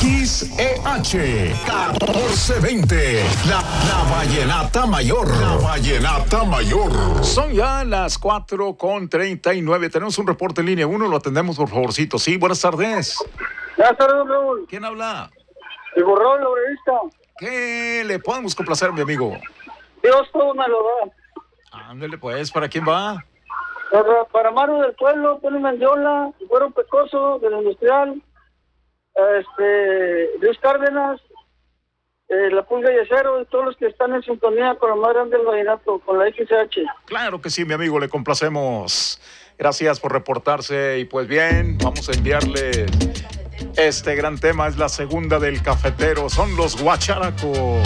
XEH 1420, la Vallenata Mayor. La Vallenata Mayor. Son ya las 4:39. Tenemos un reporte en línea 1, lo atendemos por favorcito. Sí, buenas tardes. Buenas tardes, Raúl. ¿Quién habla? El borrón, la revista. ¿Qué le podemos complacer, mi amigo? Dios todo me lo da. Ándale, pues, ¿para quién va? Para Mario del Pueblo, Tony Mendiola, Güero Pecoso, del Industrial, Luis Cárdenas, La Pulga y Acero, y todos los que están en sintonía con la más grande del vallenato, con la XH. Claro que sí, mi amigo, le complacemos. Gracias por reportarse y pues bien, vamos a enviarle este gran tema, es la segunda del cafetero, son los guacharacos.